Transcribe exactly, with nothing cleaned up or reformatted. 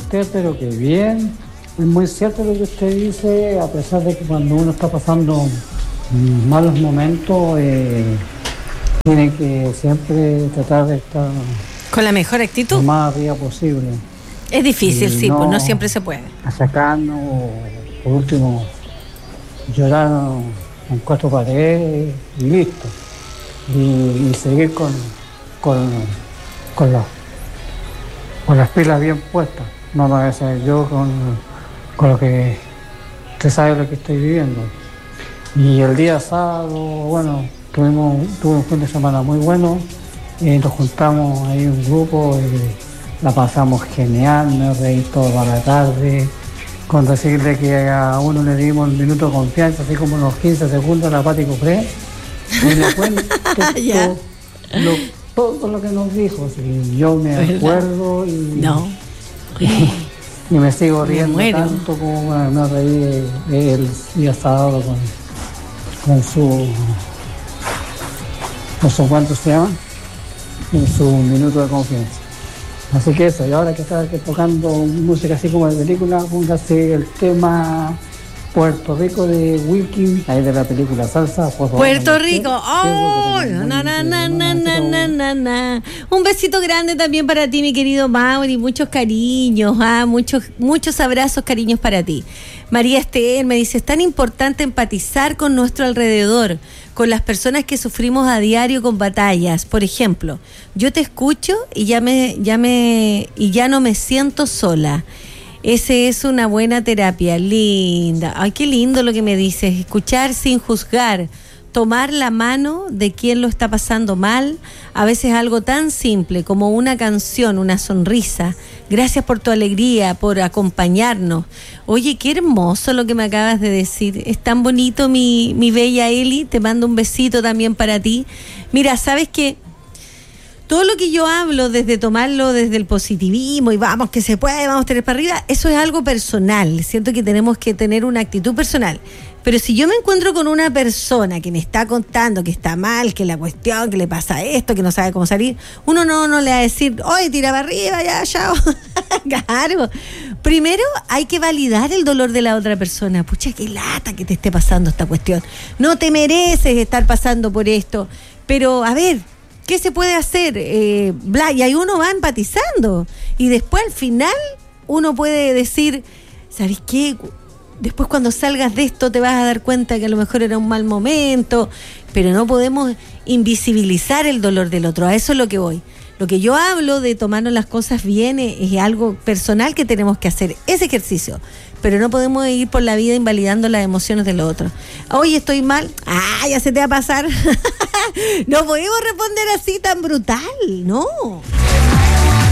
usted, pero que bien. Es muy cierto lo que usted dice, a pesar de que cuando uno está pasando malos momentos, eh, tiene que siempre tratar de estar con la mejor actitud, lo más arriba posible. Es difícil, y sí, no pues no siempre se puede. Sacarnos, por último, llorar en cuatro paredes y listo. Y, y seguir con, con, con, la, con las pilas bien puestas. No, no, a veces yo con, con lo que usted sabe lo que estoy viviendo. Y el día sábado, bueno, tuvimos, tuve un fin de semana muy bueno. Eh, nos juntamos ahí un grupo, eh, la pasamos genial, me reí toda la tarde. Con decirle que a uno le dimos el minuto de confianza, así como unos quince segundos a la Pati Cofré. Y le cuento todo, lo, todo lo que nos dijo. Y yo me acuerdo y, no. y, y me sigo riendo me tanto como me, me reí el día sábado con, con su, no sé cuánto se llama, en su minuto de confianza. Así que eso, y ahora que está tocando música así como de película, póngase el tema Puerto Rico de Wilkin, ahí de la película Salsa. Por favor, Puerto Rico, oh, na, na, na, na, na, na, na, na. Un besito grande también para ti, mi querido Mauri, muchos cariños, ah, muchos, muchos abrazos, cariños para ti. María Esther me dice, es tan importante empatizar con nuestro alrededor, con las personas que sufrimos a diario con batallas. Por ejemplo, yo te escucho y ya me, ya me, y ya no me siento sola. Ese es una buena terapia, linda. Ay, qué lindo lo que me dices, escuchar sin juzgar, tomar la mano de quien lo está pasando mal, a veces algo tan simple como una canción, una sonrisa. Gracias por tu alegría, por acompañarnos. Oye, qué hermoso lo que me acabas de decir, es tan bonito, mi, mi bella Eli, te mando un besito también para ti. Mira, ¿sabes qué? Todo lo que yo hablo desde tomarlo desde el positivismo y vamos que se puede, vamos a tener para arriba, eso es algo personal. Siento que tenemos que tener una actitud personal. Pero si yo me encuentro con una persona que me está contando que está mal, que la cuestión, que le pasa esto, que no sabe cómo salir, uno no, no le va a decir, oye, tira para arriba, ya, chao. Claro. Primero hay que validar el dolor de la otra persona. Pucha, qué lata que te esté pasando esta cuestión. No te mereces estar pasando por esto. Pero, a ver, ¿qué se puede hacer? Eh, bla, y ahí uno va empatizando. Y después, al final, uno puede decir, ¿sabes qué? Después cuando salgas de esto te vas a dar cuenta que a lo mejor era un mal momento, pero no podemos invisibilizar el dolor del otro. A eso es lo que voy. Lo que yo hablo de tomarnos las cosas bien es, es algo personal que tenemos que hacer, ese ejercicio. Pero no podemos ir por la vida invalidando las emociones del otro. Hoy estoy mal, ah, ya se te va a pasar. No podemos responder así tan brutal, no.